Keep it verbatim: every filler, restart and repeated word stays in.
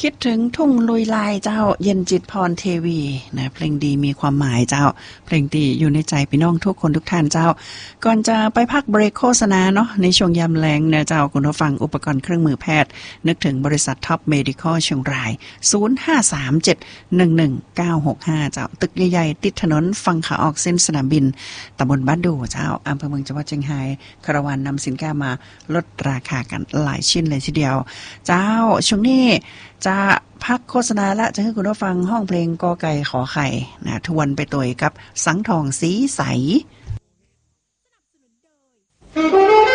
คิดถึงทุ่งลุยลายเจ้าเย็นจิตพรเทวีนะเพลงดีมีความหมายเจ้าเพลงดีอยู่ในใจพี่น้องทุกคนทุกท่านเจ้าก่อนจะไปพักเบรกโฆษณาเนาะในช่วงยามแลงเนี่ยเจ้าคุณผู้ฟังอุปกรณ์เครื่องมือแพทย์นึกถึงบริษัทท็อปเมดิคอลเชียงรายศูนย์ ห้า สาม เจ็ด หนึ่ง หนึ่ง เก้า หก ห้าเจ้าตึกใหญ่ๆติดถนนฝั่งขาออกเส้นสนามบินตำบลบ้านดูเจ้าอำเภอเมืองจังหวัดเชียงรายคาราวานนำสินค้ามาลดราคากันหลายชิ้นเลยทีเดียวเจ้าช่วงนี้จะพักโฆษณาและจะให้คุณผู้ฟังห้องเพลงกอไก่ขอไข่นะทวนไปตัวกับสังทองสีใส